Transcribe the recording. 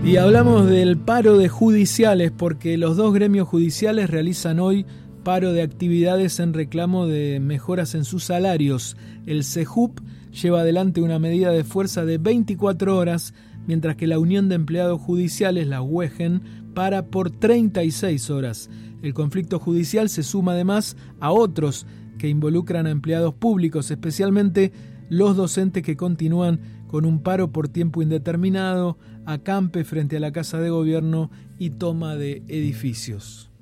Y hablamos del paro de judiciales porque los dos gremios judiciales realizan hoy paro de actividades en reclamo de mejoras en sus salarios. El CEJUP lleva adelante una medida de fuerza de 24 horas, mientras que la Unión de Empleados Judiciales, la UEGEN, para por 36 horas. El conflicto judicial se suma además a otros que involucran a empleados públicos, especialmente los docentes que continúan con un paro por tiempo indeterminado, acampe frente a la Casa de Gobierno y toma de edificios.